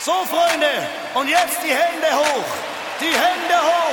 So, Freunde, und jetzt die Hände hoch. Die Hände hoch.